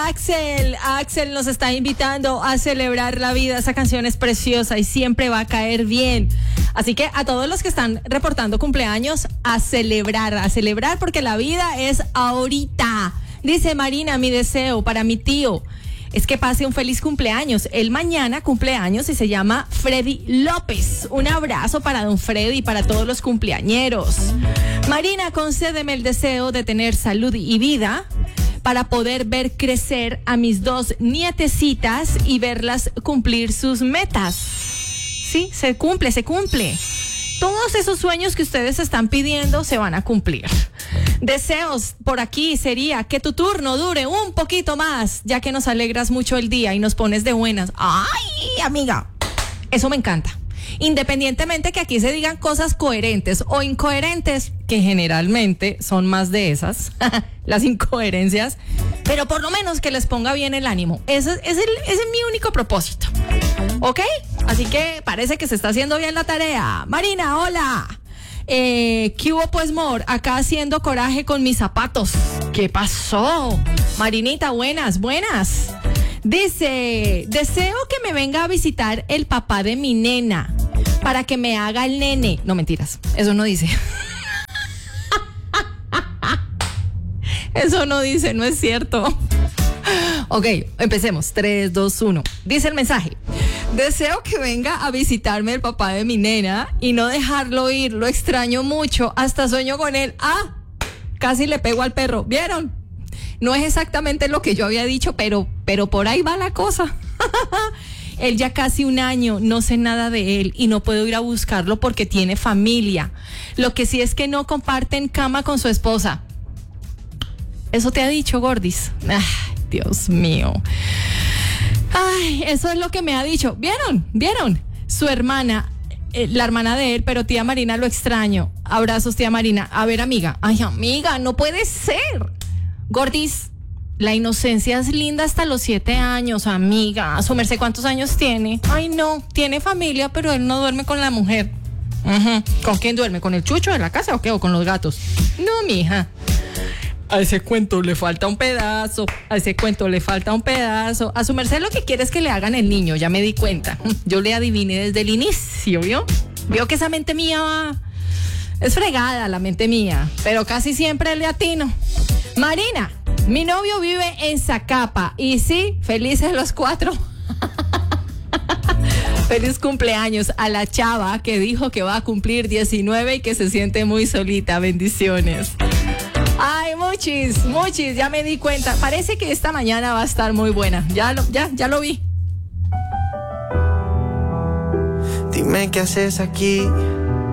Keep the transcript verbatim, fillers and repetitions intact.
Axel. Axel nos está invitando a celebrar la vida. Esa canción es preciosa y siempre va a caer bien. Así que a todos los que están reportando cumpleaños, a celebrar, a celebrar porque la vida es ahorita. Dice Marina, mi deseo para mi tío es que pase un feliz cumpleaños. Él mañana cumpleaños y se llama Freddy López. Un abrazo para don Freddy y para todos los cumpleañeros. Marina, concédeme el deseo de tener salud y vida para poder ver crecer a mis dos nietecitas y verlas cumplir sus metas. Sí, se cumple, se cumple. Todos esos sueños que ustedes están pidiendo se van a cumplir. Deseos por aquí sería que tu turno dure un poquito más, ya que nos alegras mucho el día y nos pones de buenas. ¡Ay, amiga! Eso me encanta. Independientemente que aquí se digan cosas coherentes o incoherentes, que generalmente son más de esas, las incoherencias, pero por lo menos que les ponga bien el ánimo. Ese, ese, ese es mi único propósito. ¿Ok? Así que parece que se está haciendo bien la tarea. Marina, hola. Eh, ¿Qué hubo pues, Mor? Acá haciendo coraje con mis zapatos. ¿Qué pasó? Marinita, buenas, buenas. Dice, deseo que me venga a visitar el papá de mi nena para que me haga el nene. No, mentiras, eso no dice. Eso no dice, no es cierto. Ok, empecemos. tres, dos, uno. Dice el mensaje. Deseo que venga a visitarme el papá de mi nena y no dejarlo ir. Lo extraño mucho. Hasta sueño con él. Ah, casi le pego al perro. ¿Vieron? No es exactamente lo que yo había dicho, pero, pero por ahí va la cosa. Él ya casi un año, no sé nada de él y no puedo ir a buscarlo porque tiene familia. Lo que sí es que no comparten cama con su esposa. Eso te ha dicho, Gordis. Ay, Dios mío. Ay, eso es lo que me ha dicho. ¿Vieron? ¿Vieron? Su hermana, eh, la hermana de él, pero tía Marina, lo extraño. Abrazos, tía Marina. A ver, amiga. Ay, amiga, no puede ser. Gordis, la inocencia es linda hasta los siete años, amiga. Su merced, ¿cuántos años tiene? Ay, no, tiene familia, pero él no duerme con la mujer. Uh-huh. ¿Con quién duerme? ¿Con el chucho de la casa o qué? ¿O con los gatos? No, mija. A ese cuento le falta un pedazo, a ese cuento le falta un pedazo. A su merced lo que quiere es que le hagan el niño, ya me di cuenta. Yo le adiviné desde el inicio, ¿vio? Vio que esa mente mía va... Es fregada la mente mía, pero casi siempre le atino. Marina, mi novio vive en Zacapa y sí, felices los cuatro. Feliz cumpleaños a la chava que dijo que va a cumplir diecinueve y que se siente muy solita. Bendiciones. Ay, muchis, muchis, ya me di cuenta. Parece que esta mañana va a estar muy buena. Ya lo, ya, ya lo vi. Dime qué haces aquí,